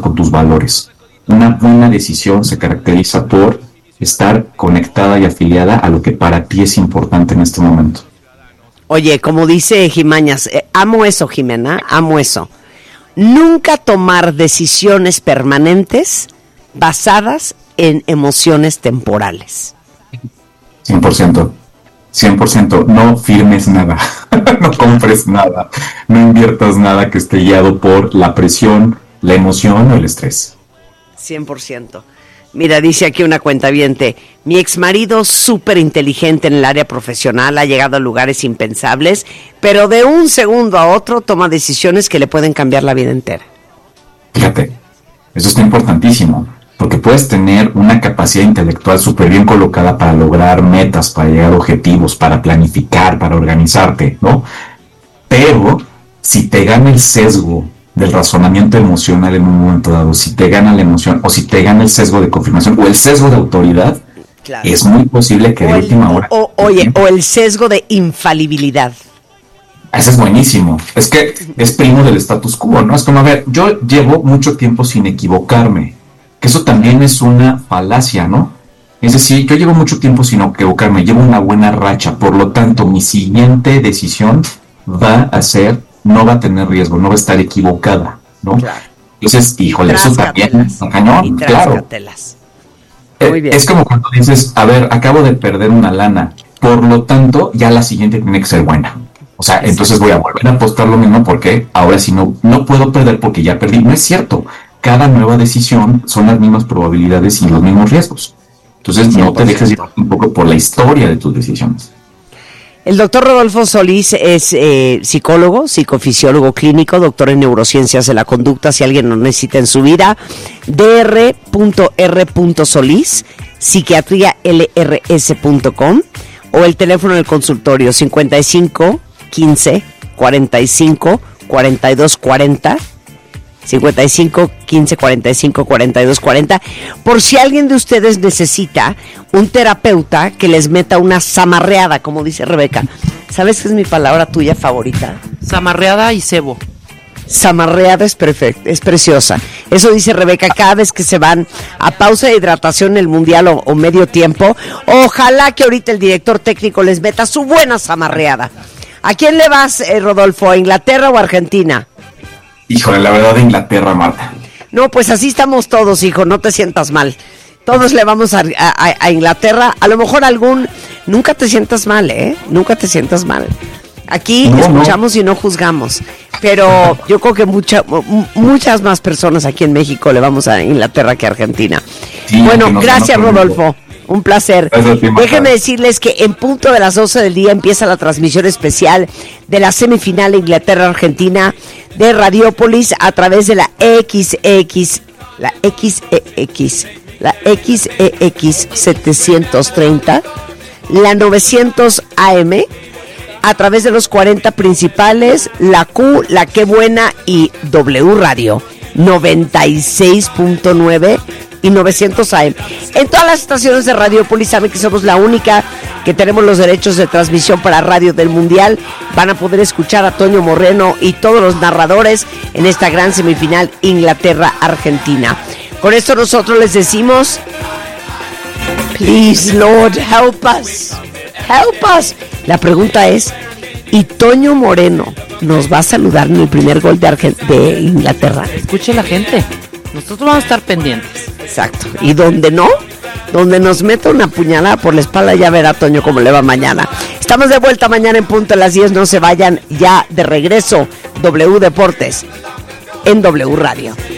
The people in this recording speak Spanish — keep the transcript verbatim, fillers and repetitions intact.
con tus valores. Una buena decisión se caracteriza por estar conectada y afiliada a lo que para ti es importante en este momento. Oye, como dice Jimañas, eh, amo eso, Jimena, amo eso. Nunca tomar decisiones permanentes basadas en emociones temporales. cien por ciento. cien por ciento. No firmes nada. No compres nada. No inviertas nada que esté guiado por la presión, la emoción o el estrés. cien por ciento. Mira, dice aquí una cuentaviente, mi exmarido súper inteligente en el área profesional, ha llegado a lugares impensables, pero de un segundo a otro toma decisiones que le pueden cambiar la vida entera. Fíjate, eso está importantísimo, porque puedes tener una capacidad intelectual súper bien colocada para lograr metas, para llegar a objetivos, para planificar, para organizarte, ¿no? Pero si te gana el sesgo del razonamiento emocional en un momento dado, si te gana la emoción o si te gana el sesgo de confirmación o el sesgo de autoridad, claro, es muy posible que o de el, última hora... O, oye, o el sesgo de infalibilidad. Ese es buenísimo. Es que es primo del status quo, ¿no? Es como, a ver, yo llevo mucho tiempo sin equivocarme, que eso también es una falacia, ¿no? Es decir, yo llevo mucho tiempo sin equivocarme, llevo una buena racha, por lo tanto, mi siguiente decisión va a ser... no va a tener riesgo, no va a estar equivocada, ¿no? Claro. Entonces, híjole, eso también es un cañón, claro. Muy bien. Es como cuando dices, a ver, acabo de perder una lana, por lo tanto, ya la siguiente tiene que ser buena. O sea, exacto, entonces voy a volver a apostar lo mismo porque ahora sí no, no puedo perder porque ya perdí. No es cierto. Cada nueva decisión son las mismas probabilidades y los mismos riesgos. Entonces, cien por ciento. No te dejes llevar un poco por la historia de tus decisiones. El doctor Rodolfo Solís es eh, psicólogo, psicofisiólogo clínico, doctor en neurociencias de la conducta, si alguien lo necesita en su vida. D R R Solís, psiquiatría L R S punto com, o el teléfono del consultorio cincuenta y cinco, quince, cuarenta y cinco, cuarenta y dos cuarenta, cincuenta y cinco, quince, cuarenta y cinco, cuarenta y dos cuarenta, por si alguien de ustedes necesita un terapeuta que les meta una zamarreada, como dice Rebeca. ¿Sabes qué es mi palabra tuya favorita? Zamarreada y cebo. Zamarreada es perfecta, es preciosa. Eso dice Rebeca cada vez que se van a pausa de hidratación en el mundial o, o medio tiempo. Ojalá que ahorita el director técnico les meta su buena zamarreada. ¿A quién le vas, eh, Rodolfo? ¿A Inglaterra o a Argentina? Híjole, la verdad de Inglaterra, Marta. No, pues así estamos todos, hijo, no te sientas mal. Todos le vamos a, a, a Inglaterra. A lo mejor algún... Nunca te sientas mal, ¿eh? Nunca te sientas mal. Aquí no, escuchamos no. y no juzgamos. Pero yo creo que mucha, muchas más personas aquí en México le vamos a Inglaterra que a Argentina. Sí, bueno, no, gracias, no, Rodolfo. Un placer. Déjenme decirles que en punto de las doce del día empieza la transmisión especial de la semifinal Inglaterra-Argentina de Radiópolis a través de la X X, la X E X, la X E X setecientos treinta, la novecientos A M, a través de los cuarenta principales, la Q, la Qué Buena y W Radio noventa y seis punto nueve y novecientos A M. En todas las estaciones de Radiópolis saben que somos la única que tenemos los derechos de transmisión para Radio del Mundial. Van a poder escuchar a Toño Moreno y todos los narradores en esta gran semifinal Inglaterra-Argentina. Con esto nosotros les decimos, please Lord, help us, help us. La pregunta es, ¿y Toño Moreno nos va a saludar en el primer gol de, Argent- de Inglaterra? Escuche la gente, nosotros vamos a estar pendientes. Exacto, y donde no, donde nos meta una puñalada por la espalda, ya verá Toño cómo le va mañana. Estamos de vuelta mañana en punto a las diez, no se vayan, ya de regreso, W Deportes en W Radio.